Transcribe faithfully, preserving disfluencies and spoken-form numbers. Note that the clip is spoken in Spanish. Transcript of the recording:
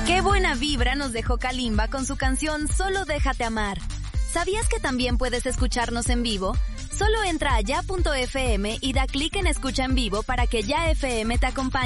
Qué buena vibra nos dejó Kalimba con su canción Solo Déjate Amar. ¿Sabías que también puedes escucharnos en vivo? Solo entra a ya punto f m y da clic en Escucha en Vivo para que Ya F M te acompañe.